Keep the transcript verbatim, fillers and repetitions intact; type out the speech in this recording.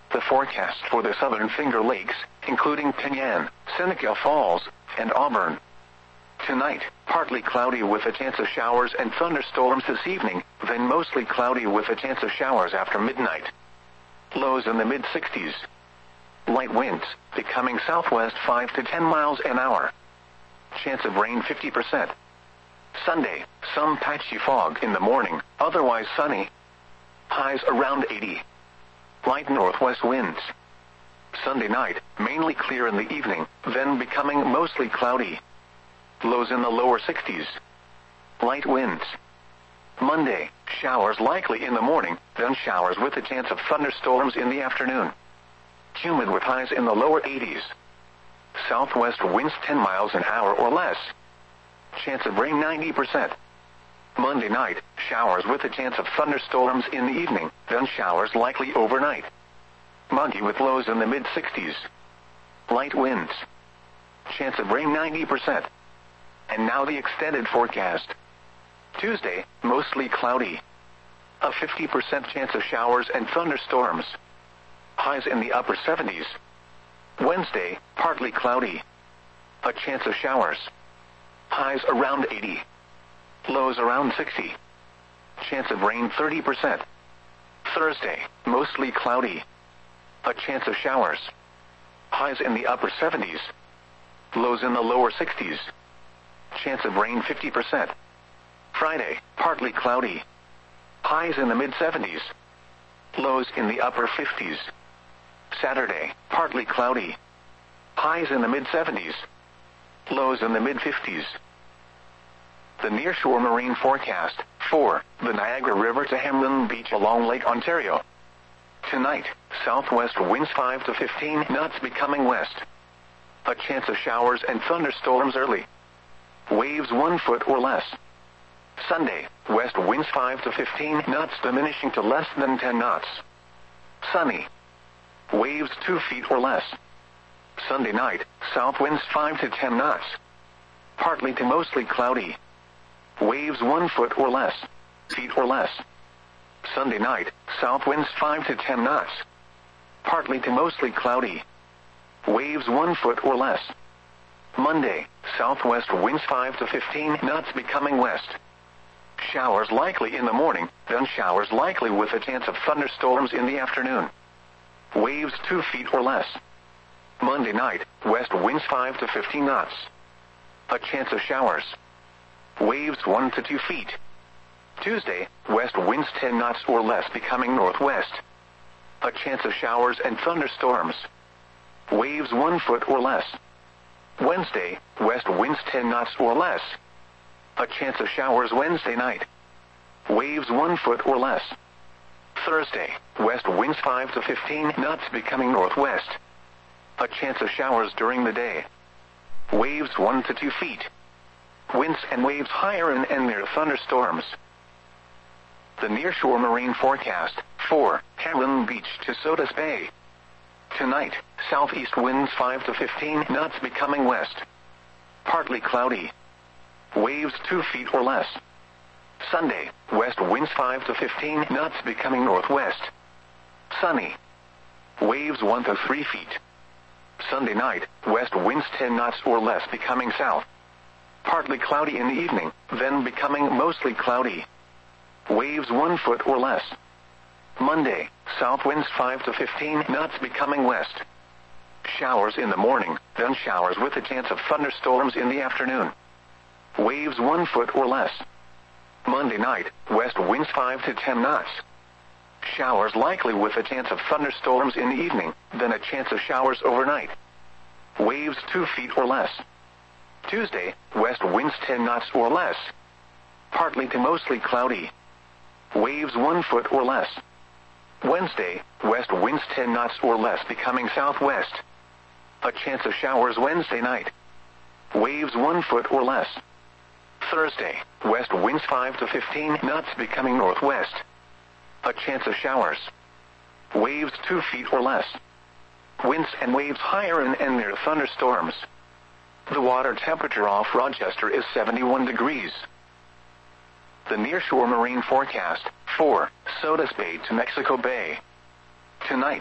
The forecast for the southern Finger Lakes, including Pinyan, Seneca Falls, and Auburn. Tonight, partly cloudy with a chance of showers and thunderstorms this evening, then mostly cloudy with a chance of showers after midnight. Lows in the mid sixties. Light winds, becoming southwest five to ten miles an hour. Chance of rain fifty percent. Sunday, some patchy fog in the morning, otherwise sunny. Highs around eighty. Light northwest winds. Sunday night, mainly clear in the evening, then becoming mostly cloudy. Lows in the lower sixties. Light winds. Monday, showers likely in the morning, then showers with a chance of thunderstorms in the afternoon. Humid with highs in the lower eighties. Southwest winds ten miles an hour or less. Chance of rain ninety percent. Monday night, showers with a chance of thunderstorms in the evening, then showers likely overnight. Muggy with lows in the mid sixties. Light winds. Chance of rain ninety percent. And now the extended forecast. Tuesday, mostly cloudy. A fifty percent chance of showers and thunderstorms. Highs in the upper seventies. Wednesday, partly cloudy. A chance of showers. Highs around eighty. Lows around sixty. Chance of rain thirty percent. Thursday, mostly cloudy. A chance of showers. Highs in the upper seventies. Lows in the lower sixties. Chance of rain fifty percent. Friday, partly cloudy. Highs in the mid seventies. Lows in the upper fifties. Saturday, partly cloudy. Highs in the mid seventies. Lows in the mid fifties. The nearshore marine forecast, for the Niagara River to Hamlin Beach along Lake Ontario. Tonight, southwest winds five to fifteen knots becoming west. A chance of showers and thunderstorms early. Waves one foot or less. Sunday, west winds five to fifteen knots diminishing to less than ten knots. Sunny. Waves two feet or less. Sunday night, south winds five to ten knots. Partly to mostly cloudy. Waves one foot or less. Feet or less. Sunday night, south winds five to ten knots. Partly to mostly cloudy. Waves one foot or less. Monday, southwest winds five to fifteen knots becoming west. Showers likely in the morning, then showers likely with a chance of thunderstorms in the afternoon. Waves two feet or less. Monday night, west winds five to fifteen knots. A chance of showers. Waves one to two feet. Tuesday, west winds ten knots or less becoming northwest. A chance of showers and thunderstorms. Waves one foot or less. Wednesday, west winds ten knots or less. A chance of showers Wednesday night. Waves one foot or less. Thursday, west winds five to fifteen knots becoming northwest. A chance of showers during the day. Waves one to two feet. Winds and waves higher and, and near thunderstorms. The nearshore marine forecast, for Hamlin Beach to Sodus Bay. Tonight, southeast winds five to fifteen knots becoming west. Partly cloudy. Waves two feet or less. Sunday, west winds five to fifteen knots becoming northwest. Sunny. Waves one to three feet. Sunday night, west winds ten knots or less becoming south. Partly cloudy in the evening, then becoming mostly cloudy. Waves one foot or less. Monday, south winds five to fifteen knots becoming west. Showers in the morning, then showers with a chance of thunderstorms in the afternoon. Waves one foot or less. Monday night, west winds five to ten knots. Showers likely with a chance of thunderstorms in the evening, then a chance of showers overnight. Waves two feet or less. Tuesday, west winds ten knots or less. Partly to mostly cloudy. Waves one foot or less. Wednesday, west winds ten knots or less becoming southwest. A chance of showers Wednesday night. Waves one foot or less. Thursday, west winds five to fifteen knots becoming northwest. A chance of showers. Waves two feet or less. Winds and waves higher and, and near thunderstorms. The water temperature off Rochester is seventy-one degrees. The nearshore marine forecast, for Sodus Bay to Mexico Bay. Tonight,